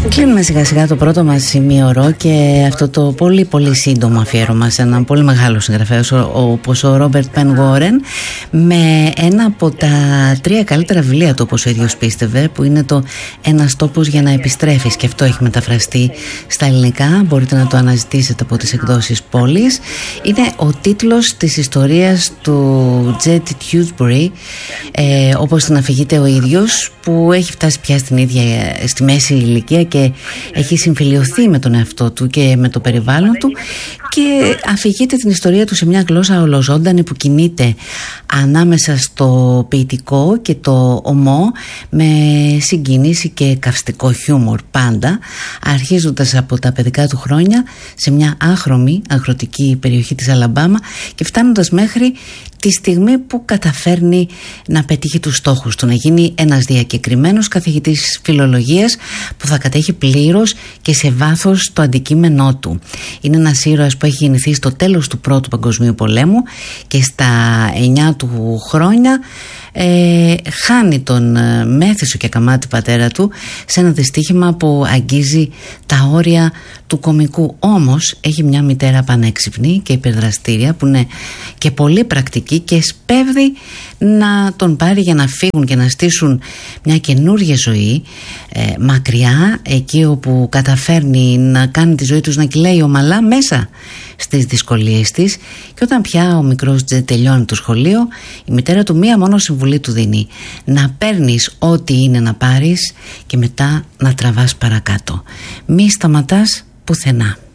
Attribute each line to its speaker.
Speaker 1: Κλείνουμε σιγά σιγά το πρώτο μας ημίωρο και αυτό το πολύ πολύ σύντομο αφιέρωμα σε έναν πολύ μεγάλο συγγραφέα όπως ο Ρόμπερτ Πεν Γόρεν, με ένα από τα 3 καλύτερα βιβλία του, όπως ο ίδιος πίστευε, που είναι το «Ένας τόπος για να επιστρέφεις», και αυτό έχει μεταφραστεί στα ελληνικά. Μπορείτε να το αναζητήσετε από τις εκδόσεις Πόλης. Είναι ο τίτλος της ιστορίας του Τζέντι Τιούσμπουρι, όπως την αφηγείται ο ίδιος, που έχει φτάσει πια στη μέση ηλικία και έχει συμφιλιωθεί με τον εαυτό του και με το περιβάλλον του, και αφηγείται την ιστορία του σε μια γλώσσα ολοζώντανη που κινείται ανάμεσα στο ποιητικό και το ομό, με συγκίνηση και καυστικό χιούμορ πάντα, αρχίζοντας από τα παιδικά του χρόνια σε μια άχρωμη αγροτική περιοχή της Αλαμπάμα και φτάνοντας μέχρι τη στιγμή που καταφέρνει να πετύχει τους στόχους του, να γίνει ένας διακεκριμένος καθηγητής φιλολογίας που θα κατέχει πλήρως και σε βάθος το αντικείμενό του. Είναι ένας ήρωας που έχει γεννηθεί στο τέλος του Πρώτου Παγκοσμίου Πολέμου και στα 9 του χρόνια χάνει τον μέθησο και ακαμάτη πατέρα του σε ένα δυστύχημα που αγγίζει τα όρια του κωμικού. Όμως έχει μια μητέρα πανέξυπνη και υπερδραστήρια που είναι και πολύ πρακτική και σπέβδει να τον πάρει για να φύγουν και να στήσουν μια καινούργια ζωή μακριά, εκεί όπου καταφέρνει να κάνει τη ζωή τους να κυλάει ομαλά μέσα στις δυσκολίες της. Και όταν πια ο μικρός Τζε τελειώνει το σχολείο, η μητέρα του μία μόνο συμβουλή του δίνει: να παίρνεις ό,τι είναι να πάρεις και μετά να τραβάς παρακάτω. Μη σταματάς πουθενά.